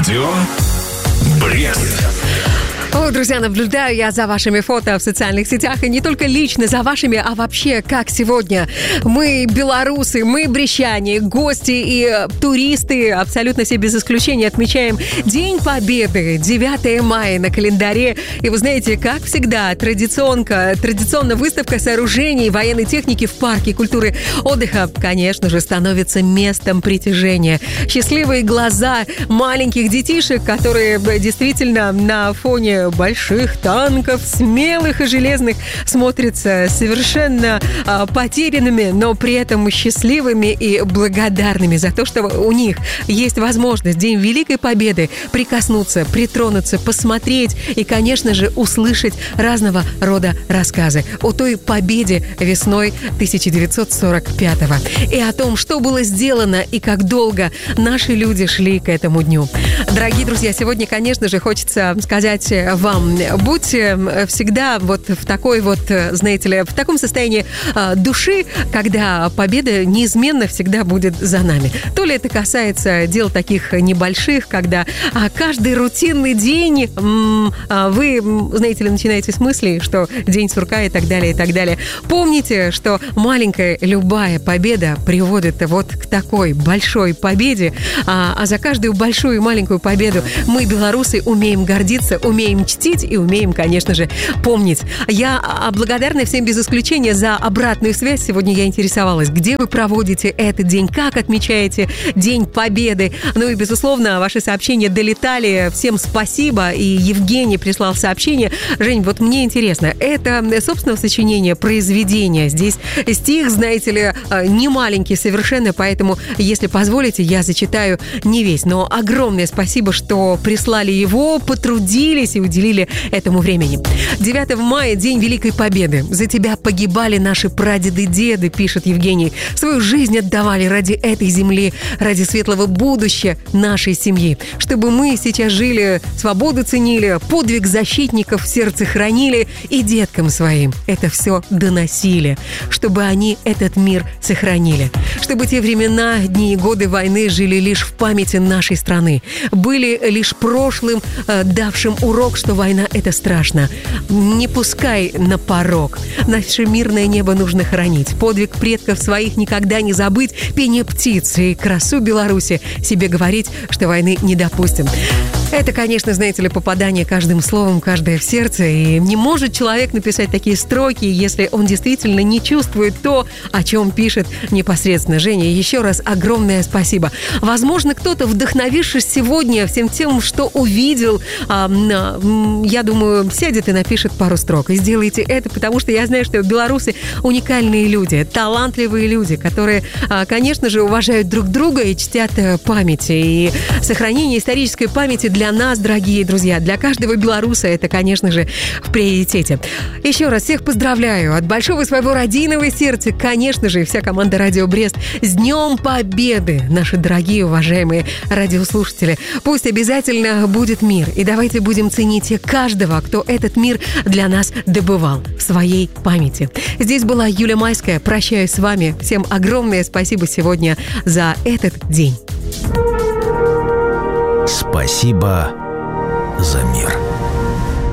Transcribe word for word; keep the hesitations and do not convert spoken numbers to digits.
Радио Брест. О, друзья, наблюдаю я за вашими фото в социальных сетях, и не только лично за вашими, а вообще, как сегодня. Мы белорусы, мы брещане, гости и туристы, абсолютно все без исключения, отмечаем День Победы, девятое мая на календаре. И вы знаете, как всегда, традиционка, традиционная выставка сооружений военной техники в парке культуры отдыха, конечно же, становится местом притяжения. Счастливые глаза маленьких детишек, которые действительно на фоне больших танков, смелых и железных, смотрятся совершенно а, потерянными, но при этом счастливыми и благодарными за то, что у них есть возможность в День Великой Победы прикоснуться, притронуться, посмотреть и, конечно же, услышать разного рода рассказы о той победе весной тысяча девятьсот сорок пятого и о том, что было сделано и как долго наши люди шли к этому дню. Дорогие друзья, сегодня, конечно же, хочется сказать вам, будьте всегда вот в такой вот, знаете ли, в таком состоянии э, души, когда победа неизменно всегда будет за нами. То ли это касается дел таких небольших, когда а, каждый рутинный день м, а, вы, знаете ли, начинаете с мыслей, что день сурка и так далее, и так далее. Помните, что маленькая любая победа приводит вот к такой большой победе, а, а за каждую большую и маленькую победу мы, белорусы, умеем гордиться, умеем чтить и умеем, конечно же, помнить. Я благодарна всем без исключения за обратную связь. Сегодня я интересовалась, где вы проводите этот день, как отмечаете День Победы. Ну и, безусловно, ваши сообщения долетали. Всем спасибо. И Евгений прислал сообщение. Жень, вот мне интересно, это собственное сочинение, произведение. Здесь стих, знаете ли, не маленький совершенно, поэтому, если позволите, я зачитаю не весь. Но огромное спасибо, что прислали его, потрудились и уделили этому времени. девятого мая, День Великой Победы. За тебя погибали наши прадеды-деды, пишет Евгений. Свою жизнь отдавали ради этой земли, ради светлого будущего нашей семьи. Чтобы мы сейчас жили, свободу ценили, подвиг защитников в сердце хранили и деткам своим это все доносили. Чтобы они этот мир сохранили. Чтобы те времена, дни и годы войны жили лишь в памяти нашей страны. Были лишь прошлым, э, давшим урок, что война — это страшно. Не пускай на порог. Наше мирное небо нужно хранить. Подвиг предков своих никогда не забыть. Пение птиц и красу Беларуси. Себе говорить, что войны не допустим. Это, конечно, знаете ли, попадание каждым словом, каждое в сердце. И не может человек написать такие строки, если он действительно не чувствует то, о чем пишет непосредственно Женя. Еще раз огромное спасибо. Возможно, кто-то, вдохновившись сегодня всем тем, что увидел, я думаю, сядет и напишет пару строк. И сделайте это, потому что я знаю, что белорусы уникальные люди, талантливые люди, которые, конечно же, уважают друг друга и чтят память. И сохранение исторической памяти для нас, дорогие друзья, для каждого белоруса, это, конечно же, в приоритете. Еще раз всех поздравляю от большого своего родийного сердца, конечно же, и вся команда «Радио Брест» с Днем Победы, наши дорогие, уважаемые радиослушатели. Пусть обязательно будет мир, и давайте будем ценить каждого, кто этот мир для нас добывал в своей памяти. Здесь была Юлия Майская. Прощаюсь с вами. Всем огромное спасибо сегодня за этот день. Спасибо за мир.